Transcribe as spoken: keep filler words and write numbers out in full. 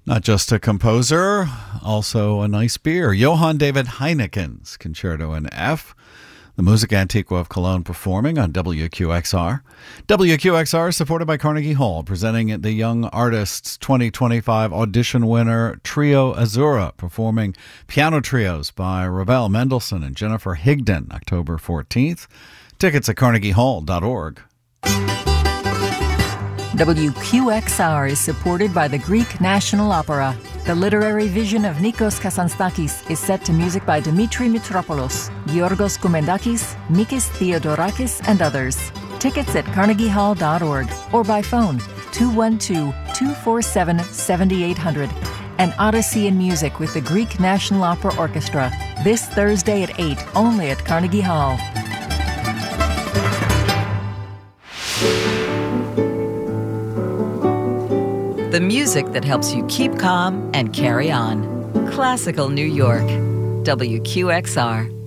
Not just a composer, also a nice beer. Johann David Heineken's Concerto in F. The Musica Antiqua of Cologne performing on W Q X R. W Q X R is supported by Carnegie Hall, presenting the Young Artists twenty twenty-five audition winner Trio Azura, performing piano trios by Ravel Mendelssohn and Jennifer Higdon, October fourteenth. Tickets at carnegie hall dot org. W Q X R is supported by the Greek National Opera. The literary vision of Nikos Kazantzakis is set to music by Dimitri Mitropoulos, Georgos Koumendakis, Mikis Theodorakis, and others. Tickets at carnegie hall dot org or by phone two one two, two four seven, seven eight zero zero. An Odyssey in Music with the Greek National Opera Orchestra. This Thursday at eight, only at Carnegie Hall. The music that helps you keep calm and carry on. Classical New York. W Q X R.